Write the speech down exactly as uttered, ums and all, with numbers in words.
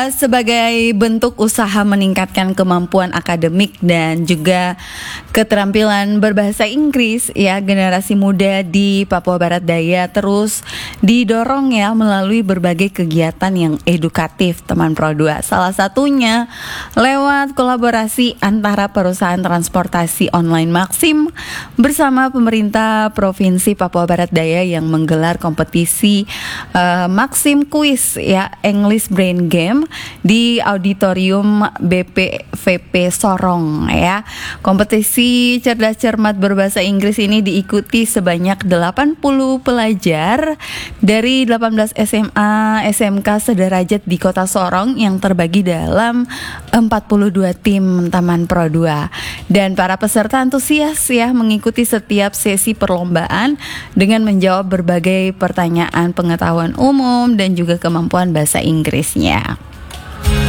Sebagai bentuk usaha meningkatkan kemampuan akademik dan juga keterampilan berbahasa Inggris, ya, generasi muda di Papua Barat Daya terus didorong ya melalui berbagai kegiatan yang edukatif, teman Pro dua. Salah satunya lewat kolaborasi antara perusahaan transportasi online Maxim bersama pemerintah Provinsi Papua Barat Daya yang menggelar kompetisi uh, Maxim Quiz, ya, English Brain Game di auditorium B P V P Sorong, ya. Kompetisi cerdas cermat berbahasa Inggris ini diikuti sebanyak delapan puluh pelajar dari delapan belas S M A S M K sederajat di Kota Sorong yang terbagi dalam empat puluh dua tim Taman Pro dua. Dan para peserta antusias ya mengikuti setiap sesi perlombaan dengan menjawab berbagai pertanyaan pengetahuan umum dan juga kemampuan bahasa Inggrisnya.